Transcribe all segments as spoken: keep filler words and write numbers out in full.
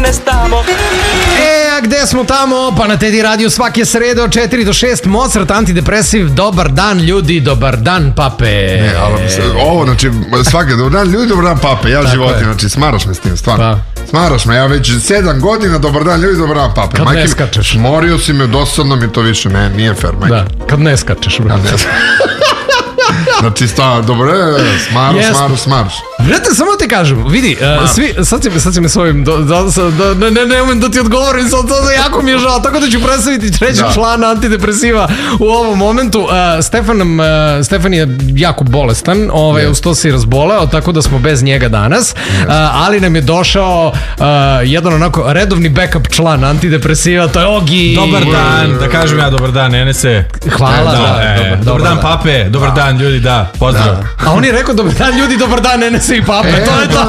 viernes estamos. E, a gde smo tamo? Pa na Teddy Radio svake srede od četiri do šest. Mozart, antidepresiv. Dobar dan ljudi, dobar dan pape. Ne, ali se, ovo, znači, svake, dobar dan ljudi, dobar dan pape. Ja životim, znači, smaraš me s tim, stvarno. Pa. Smaraš me, ja već sedam godina, dobar dan ljudi, dobar dan pape. Kad Majke, ne skačeš. Morio si me, dosadno mi to više, ne, nije fair, majke. Da, kad ne skačeš, bro. Znači, sta, dobro, smaru, yes. smaru, smaruš. Vrete, samo ti kažem, vidi, uh, svi, sad si, sad si me s ovim, do, da, da, ne, ne, ne umem da ti odgovorim, sad to jako mi je žao, tako da ću predstaviti trećeg da. člana antidepresiva u ovom momentu. Uh, Stefan, nam, uh, Stefan je jako bolestan, ovaj, yes. uz to si razboleo, tako da smo bez njega danas, yes. uh, ali nam je došao uh, jedan onako redovni backup član antidepresiva, to je Ogi. Dobar dan, da kažem ja dobar dan, Enese. Hvala. Da, da, e, dobar, dobar dan, dan pape, dobar da. dan ljudi, da, pozdrav. Da. A on je rekao dobar dan ljudi, dobar dan Enese i pape, e, to je to.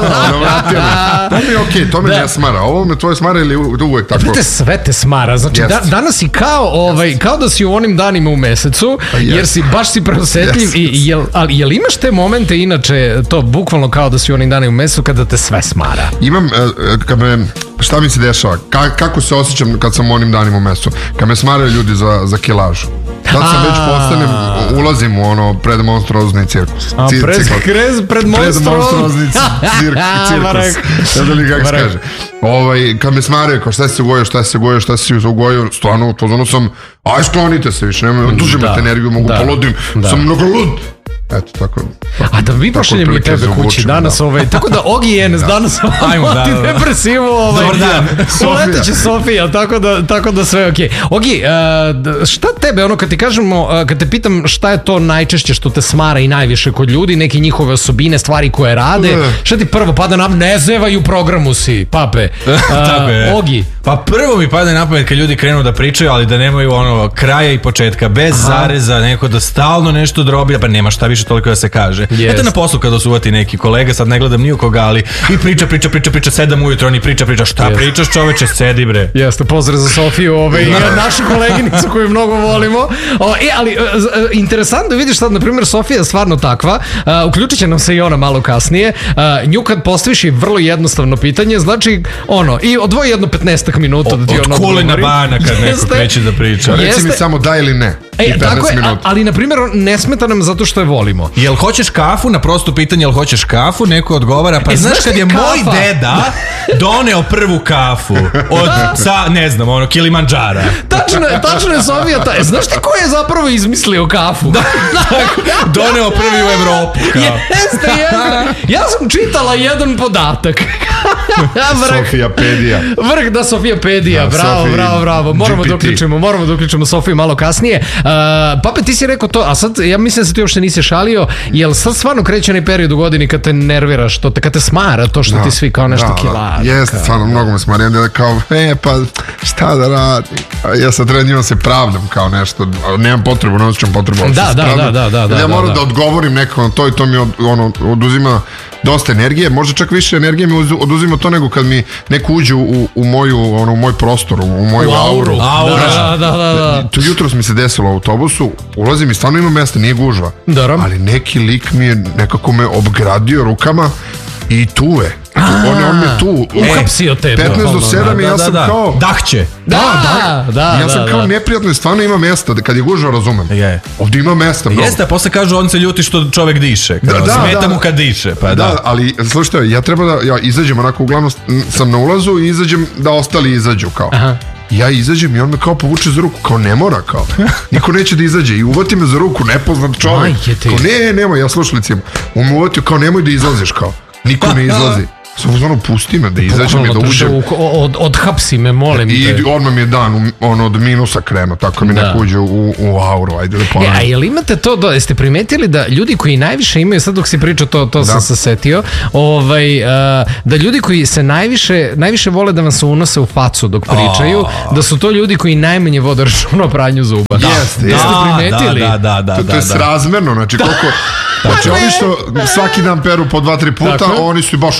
To mi je okej, okay, to me da. ne smara. Ovo me tvoje smara ili uvek tako? Vrte, sve te smara. Znači, da, danas si kao, ovaj, kao da si u onim danima u mesecu, jer si, baš si preosetljiv. I, jel, ali jel imaš te momente, inače, to bukvalno kao da si u onim danima u mesecu, kada te sve smara? Imam, kad me, šta mi se dešava? Ka, kako se osjećam kad sam u onim danima u mesecu? Kad me smaraju ljudi za, za kilažu. Tad sam već postanem, ulazim u ono predmonstruozni cirkus. A pred, krez, predmonstruozni cirkus. Sada li kako se kaže. Ovaj, kad me smaraju, kao šta si se ugojio, šta si se ugojio, šta si se ugojio, stvarno, to zano sam, aj sklonite se više, nemoj, oduzimate energiju, mogu da, poludim, da. sam mnogo lud. Eto, tako. A da vi pošaljem i tebe kući danas, ovaj, tako da Ogi i Enes danas antidepresivu, ovaj, dobar dan, uletit će Sofija, tako da, tako da sve okej. Okay. Ogi, uh, šta tebe, ono, kad ti kažemo, uh, kad te pitam šta je to najčešće što te smara i najviše kod ljudi, neke njihove osobine, stvari koje rade, šta ti prvo pada na ne zevaju programu si, pape. Uh, Ogi. Pa prvo mi pada na pamet kad ljudi krenu da pričaju, ali da nemaju ono kraja i početka, bez Aha. zareza, neko da stalno nešto drobi, pa nema šta više toliko da se kaže. Yes. Eto na poslu kada su uvati neki kolega, sad ne gledam ni u koga, ali i priča, priča, priča, priča, sedam ujutro, oni priča, priča, šta yes. pričaš čoveče, sedi bre. Jeste, pozdrav za Sofiju, ovaj, našu koleginicu koju mnogo volimo. O, e, ali, interesantno vidiš sad, na primjer, Sofija je stvarno takva, uh, uključit će nam se i ona malo kasnije, uh, nju kad postaviš je vrlo jednostavno pitanje, znači, ono, i odvoji jedno petnaestak minuta da ti ono odgovori. Od kulena bana kad neko kreće da priča. Reci mi samo da ili ne. E, tako je, ali na primjer ne smeta nam zato što je volimo. Jel hoćeš kafu? Na prosto pitanje, jel hoćeš kafu? Neko odgovara, pa e, znaš kad je kafa? Moj deda doneo prvu kafu od, sa, ne znam, ono, Kilimandžara. Tačno, tačno je Sofija, ta, e, znaš ti ko je zapravo izmislio kafu? Da, doneo prvi u Evropu. Jeste, jeste. Ja sam čitala jedan podatak. Sofija Pedija. Vrh, da, Sofija Pedija, da, bravo, Sofija bravo, bravo. Moramo da uključimo, moramo da uključimo Sofiju malo kasnije. Uh, Pape, ti si rekao to, a sad ja mislim da se ti uopšte nisi šalio, jel sad stvarno kreće onaj period u godini kad te nerviraš, to te, kad te smara to što da, ti svi kao nešto da, kilaž. Jeste, stvarno, mnogo me smara. Onda kao, e, pa šta da radim? Ja sad treba njima se pravdam kao nešto, nemam potrebu, ne osjećam potrebu. Da, da, da, da, da, da. Ja moram da, da, da odgovorim neko na to i to mi od, ono, oduzima dosta energije, možda čak više energije mi oduzima to nego kad mi neko uđe u, u moju, ono, u moj prostor, u moju u auru. Aura, da, da, da, da. To jutros mi se desilo u autobusu, ulazim i stvarno ima mesta, nije gužva. Daram. Ali neki lik mi je nekako me obgradio rukama i tu je. On, on me tu uhapsio tebe petnaest do sedam i ja sam kao dahće. Da, da, da. Ja sam kao neprijatno, stvarno ima mesta, kad je gužva razumem. Ovdje ima mesta. Jeste, a posle kažu on se ljuti što čovek diše. Smeta mu kad diše. Pa da, ali slušajte, ja treba da ja izađem onako, uglavnom sam na ulazu i izađem da ostali izađu kao. Ja izađem i on me kao povuče za ruku, kao ne mora, kao niko neće da izađe i uvati me za ruku, nepoznat čovjek, kao ne, nemoj, ja slušalicima, on me uvatio kao nemoj da izlaziš, kao niko ne izlazi. Samo zvano pusti me da izađem i da uđem. Od, odhapsi me, molim te. I odmah mi je dan on od minusa krenuo, tako mi neko uđe u, u auru, ajde da ponavim. E, a jel imate to, da, jeste primetili da ljudi koji najviše imaju, sad dok si pričao to, to da. sam se setio, ovaj, uh, da ljudi koji se najviše, najviše vole da vam se unose u facu dok pričaju, oh. da su to ljudi koji najmanje vode računa o pranju zuba. Da, jeste, da, jeste primetili. Da, da, da. To, to je srazmerno, znači koliko... Znači, oni što svaki dan peru po dva, tri puta, oni su baš odalje. Oni su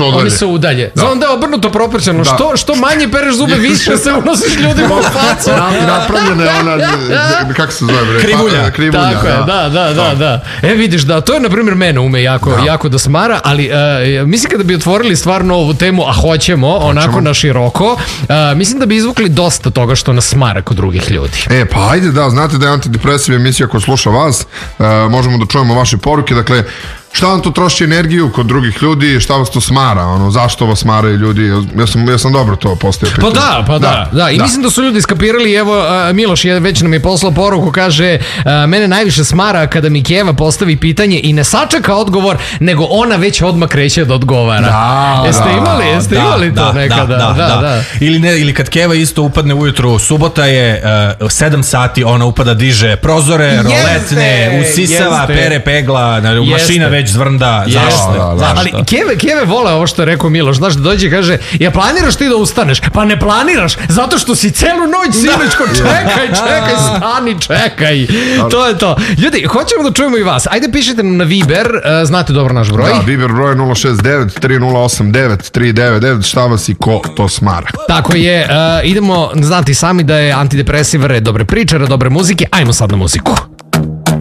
udalje. Znam da je obrnuto proporcionalno. Što, što manje pereš zube, više se unosiš ljudima u facu. Napravljena je ona, kako se zove? Krivulja. Krivulja, tako je, da, da, da, da. E vidiš, da, to je na primjer mene ume jako, da. jako da smara, ali uh, mislim kada bi otvorili stvarno ovu temu, a hoćemo, onako na široko, uh, mislim da bi izvukli dosta toga što nas smara kod drugih ljudi. E, pa ajde, da, znate da je Antidepresiv emisija koja sluša vas, uh, možemo da čujemo vaše poruke, dakle, šta vam to troši energiju kod drugih ljudi, šta vas to smara, ono, zašto vas smaraju ljudi, ja sam, ja sam dobro to postavio pitanje. Pa da, pa da, da, da. I da. Mislim da su ljudi skapirali, evo, uh, Miloš je već nam je poslao poruku, kaže, uh, mene najviše smara kada mi Keva postavi pitanje i ne sačeka odgovor, nego ona već odmah kreće da odgovara. Da, jeste da, imali, jeste da, imali da, to nekada? Da, da, da, da. Ili, ne, ili kad Keva isto upadne ujutru, subota je uh, sedam sati, ona upada, diže prozore, roletne, usisava, jeste. Pere pegla, mašina već zvrnda. Zašto? Da, da, da. Ali Keve, Keve vole ovo što je rekao Miloš, znaš, da dođe i kaže, ja planiraš ti da ustaneš? Pa ne planiraš, zato što si celu noć sinoćko, čekaj, čekaj, stani, čekaj. To je to. Ljudi, hoćemo da čujemo i vas. Ajde pišite nam na Viber, uh, znate dobro naš broj. Da, Viber broj je nula šest devet tri nula osam devet tri devet devet, šta vas i ko to smara. Tako je, uh, idemo, znati sami da je Antidepresiv red dobre priče, red dobre muzike, ajmo sad na muziku.